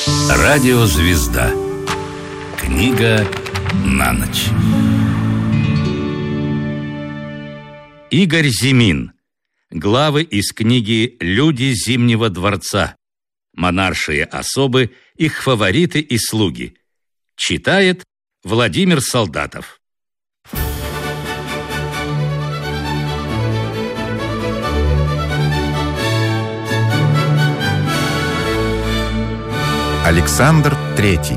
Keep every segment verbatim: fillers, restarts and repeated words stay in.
Радиозвезда. Книга на ночь. Игорь Зимин. Главы из книги «Люди Зимнего дворца». Монаршие особы, их фавориты и слуги. Читает Владимир Солдатов. Александр Третий.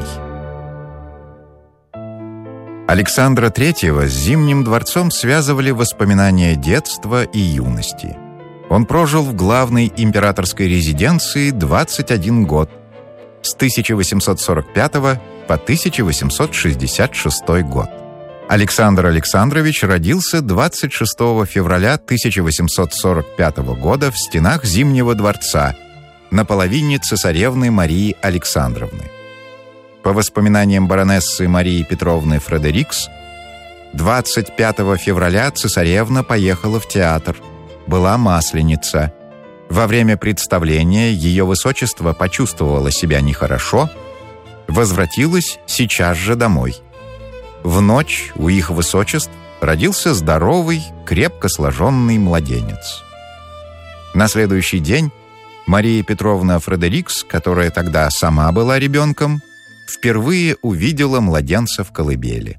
Александра Третьего с Зимним дворцом связывали воспоминания детства и юности. Он прожил в главной императорской резиденции двадцать один год, с тысяча восемьсот сорок пятого по тысяча восемьсот шестьдесят шестой год. Александр Александрович родился двадцать шестого февраля тысяча восемьсот сорок пятого года в стенах Зимнего дворца на половине цесаревны Марии Александровны. По воспоминаниям баронессы Марии Петровны Фредерикс, двадцать пятого февраля цесаревна поехала в театр. Была Масленица. Во время представления ее высочество почувствовало себя нехорошо, возвратилась сейчас же домой. В ночь у их высочеств родился здоровый, крепко сложенный младенец. На следующий день Мария Петровна Фредерикс, которая тогда сама была ребенком, впервые увидела младенца в колыбели.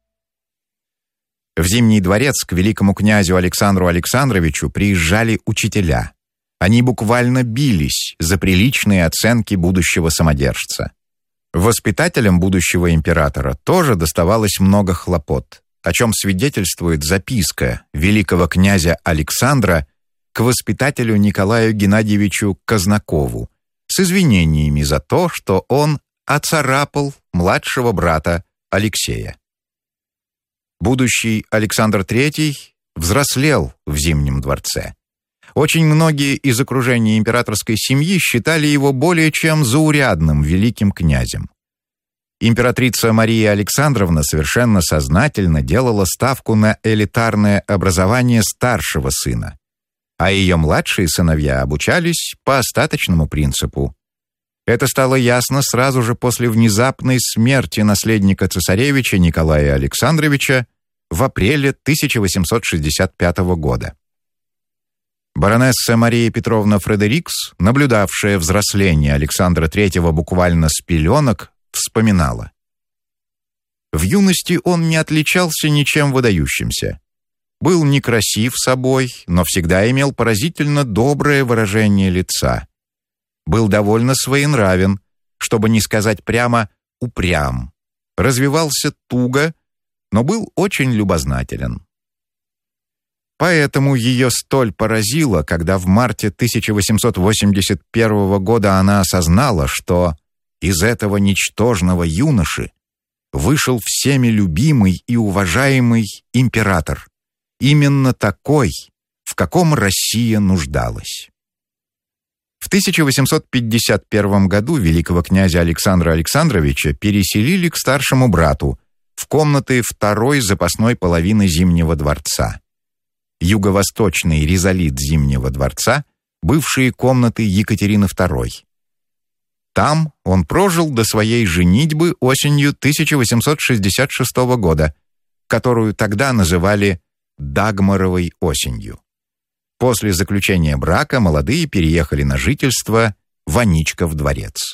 В Зимний дворец к великому князю Александру Александровичу приезжали учителя. Они буквально бились за приличные оценки будущего самодержца. Воспитателям будущего императора тоже доставалось много хлопот, о чем свидетельствует записка великого князя Александра к воспитателю Николаю Геннадьевичу Казнакову с извинениями за то, что он оцарапал младшего брата Алексея. Будущий Александр Третий взрослел в Зимнем дворце. Очень многие из окружения императорской семьи считали его более чем заурядным великим князем. Императрица Мария Александровна совершенно сознательно делала ставку на элитарное образование старшего сына, а ее младшие сыновья обучались по остаточному принципу. Это стало ясно сразу же после внезапной смерти наследника цесаревича Николая Александровича в апреле тысяча восемьсот шестьдесят пятого года. Баронесса Мария Петровна Фредерикс, наблюдавшая взросление Александра Третьего буквально с пеленок, вспоминала: «В юности он не отличался ничем выдающимся. Был некрасив собой, но всегда имел поразительно доброе выражение лица. Был довольно своенравен, чтобы не сказать прямо упрям. Развивался туго, но был очень любознателен». Поэтому ее столь поразило, когда в марте тысяча восемьсот восемьдесят первого года она осознала, что из этого ничтожного юноши вышел всеми любимый и уважаемый император. Именно такой, в каком Россия нуждалась. В тысяча восемьсот пятьдесят первом году великого князя Александра Александровича переселили к старшему брату в комнаты второй запасной половины Зимнего дворца. Юго-восточный ризолит Зимнего дворца, бывшие комнаты Екатерины второй. Там он прожил до своей женитьбы осенью тысяча восемьсот шестьдесят шестого года, которую тогда называли Дагмаровой осенью. После заключения брака молодые переехали на жительство в Аничков дворец.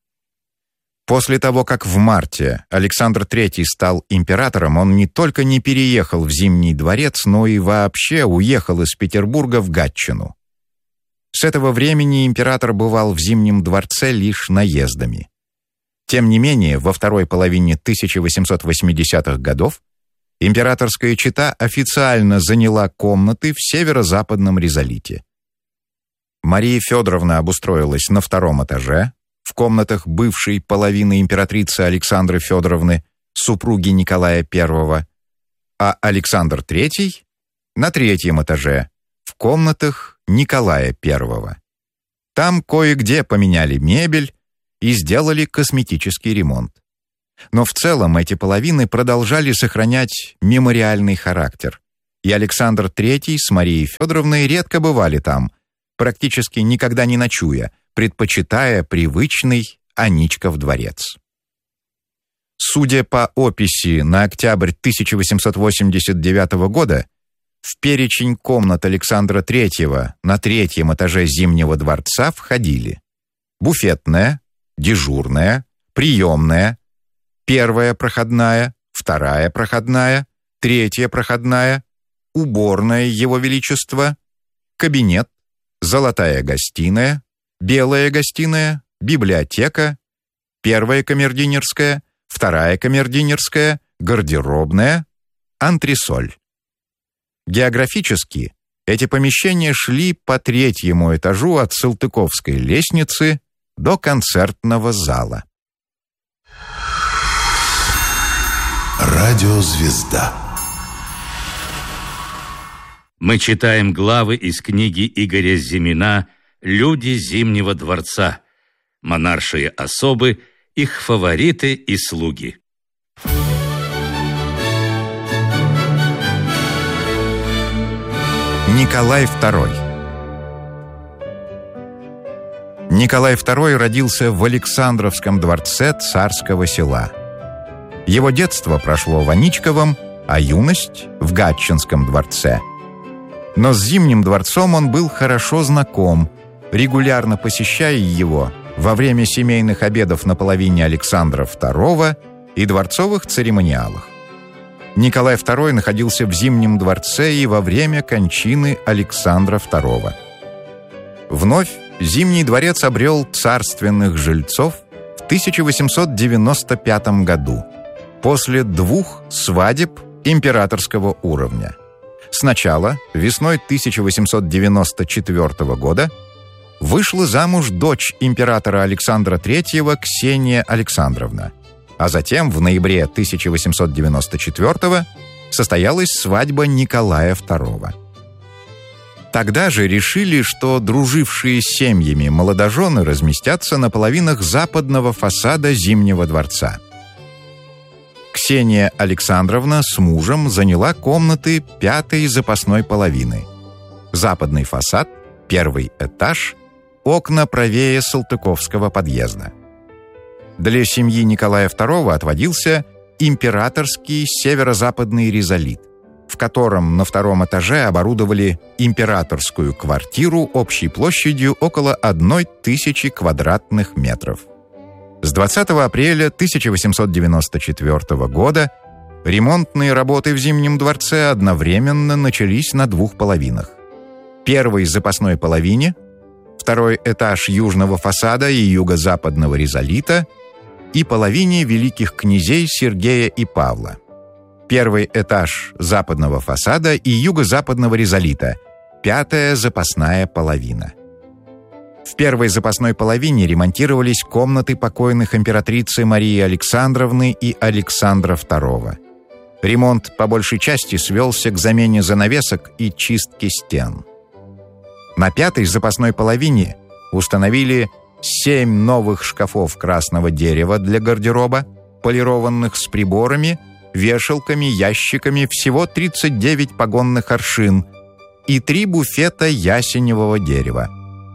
После того, как в марте Александр Третий стал императором, он не только не переехал в Зимний дворец, но и вообще уехал из Петербурга в Гатчину. С этого времени император бывал в Зимнем дворце лишь наездами. Тем не менее, во второй половине тысяча восемьсот восьмидесятых годов императорская чета официально заняла комнаты в северо-западном ризолите. Мария Федоровна обустроилась на втором этаже, в комнатах бывшей половины императрицы Александры Федоровны, супруги Николая Первого, а Александр Третий на третьем этаже, в комнатах Николая Первого. Там кое-где поменяли мебель и сделали косметический ремонт. Но в целом эти половины продолжали сохранять мемориальный характер, и Александр Третий с Марией Федоровной редко бывали там, практически никогда не ночуя, предпочитая привычный Аничков дворец. Судя по описи на октябрь тысяча восемьсот восемьдесят девятого года, в перечень комнат Александра третьего на третьем этаже Зимнего дворца входили буфетная, дежурная, приемная, первая проходная, вторая проходная, третья проходная, уборная Его Величества, кабинет, золотая гостиная, белая гостиная, библиотека, первая камердинерская, вторая камердинерская, гардеробная, антресоль. Географически эти помещения шли по третьему этажу от Салтыковской лестницы до концертного зала. Радиозвезда. Мы читаем главы из книги Игоря Зимина «Люди Зимнего дворца», монаршие особы, их фавориты и слуги. Николай второй. Николай второй родился в Александровском дворце Царского Села. Его детство прошло в Аничковом, а юность — в Гатчинском дворце. Но с Зимним дворцом он был хорошо знаком, регулярно посещая его во время семейных обедов на половине Александра второго и дворцовых церемониалах. Николай второй находился в Зимнем дворце и во время кончины Александра второго. Вновь Зимний дворец обрел царственных жильцов в тысяча восемьсот девяносто пятом году, после двух свадеб императорского уровня. Сначала, весной тысяча восемьсот девяносто четвёртого года, вышла замуж дочь императора Александра третьего Ксения Александровна, а затем в ноябре тысяча восемьсот девяносто четвёртого состоялась свадьба Николая второго. Тогда же решили, что дружившие с семьями молодожены разместятся на половинах западного фасада Зимнего дворца. Ксения Александровна с мужем заняла комнаты пятой запасной половины. Западный фасад, первый этаж, окна правее Салтыковского подъезда. Для семьи Николая второго отводился императорский северо-западный ризолит, в котором на втором этаже оборудовали императорскую квартиру общей площадью около одной тысячи квадратных метров. С двадцатого апреля тысяча восемьсот девяносто четвёртого года ремонтные работы в Зимнем дворце одновременно начались на двух половинах. Первой запасной половине, второй этаж южного фасада и юго-западного ризолита и половине великих князей Сергея и Павла. Первый этаж западного фасада и юго-западного ризолита, пятая запасная половина. В первой запасной половине ремонтировались комнаты покойных императрицы Марии Александровны и Александра второго. Ремонт по большей части свелся к замене занавесок и чистке стен. На пятой запасной половине установили семь новых шкафов красного дерева для гардероба, полированных с приборами, вешалками, ящиками, всего тридцать девять погонных аршин и три буфета ясеневого дерева.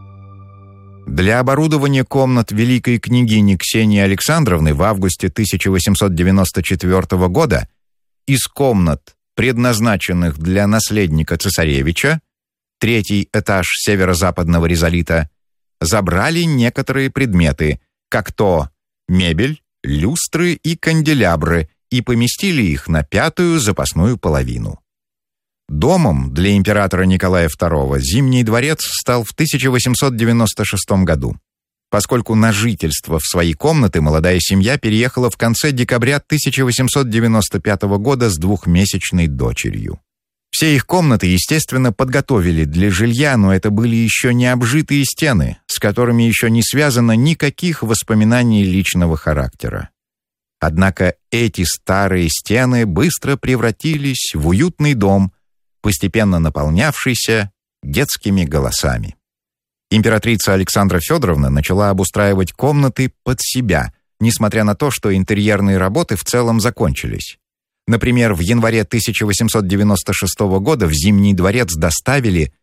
Для оборудования комнат великой княгини Ксении Александровны в августе тысяча восемьсот девяносто четвёртого года из комнат, предназначенных для наследника цесаревича, третий этаж северо-западного ризолита, забрали некоторые предметы, как то мебель, люстры и канделябры, и поместили их на пятую запасную половину. Домом для императора Николая второго Зимний дворец стал в тысяча восемьсот девяносто шестом году, поскольку на жительство в свои комнаты молодая семья переехала в конце декабря тысяча восемьсот девяносто пятого года с двухмесячной дочерью. Все их комнаты, естественно, подготовили для жилья, но это были еще не обжитые стены, с которыми еще не связано никаких воспоминаний личного характера. Однако эти старые стены быстро превратились в уютный дом, постепенно наполнявшийся детскими голосами. Императрица Александра Федоровна начала обустраивать комнаты под себя, несмотря на то, что интерьерные работы в целом закончились. Например, в январе тысяча восемьсот девяносто шестого года в Зимний дворец доставили